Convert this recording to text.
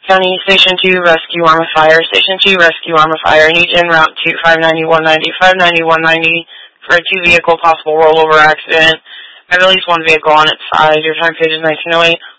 County, Station 2, rescue on a fire. Station 2, rescue on a fire. Need en route to 590-190, 590-190 for a 2-vehicle possible rollover accident. I have at least 1 vehicle on its side. Your time page is 1908.